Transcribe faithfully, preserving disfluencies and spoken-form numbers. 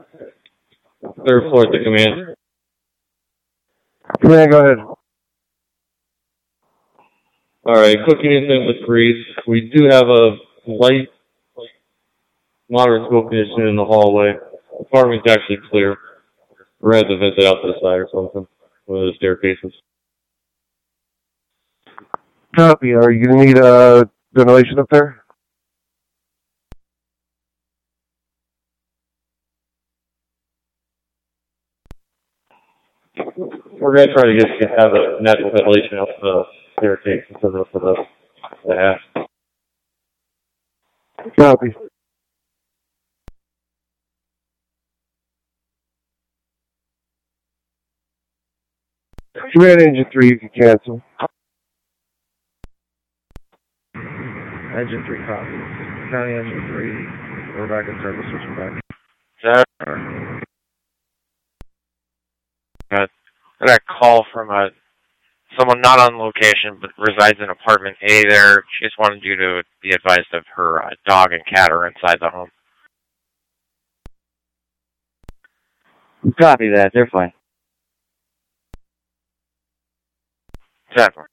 Third floor to command. Command, go ahead. Alright, cooking incident with grease. We do have a light, moderate smoke condition in the hallway. The apartment's actually clear. We're going to have to vent it out to the side or something. One of the staircases. Copy. Are you going to need a ventilation up there? We're going to try to just have a natural ventilation up the staircase instead of the, the ash. Copy. Command engine three, you can cancel. Engine three copies. County engine three. We're back in service, switching back. Sir? Uh, I got a call from a, someone not on location but resides in apartment A there. She just wanted you to be advised of her uh, dog and cat are inside the home. Copy that. They're fine. Exactly.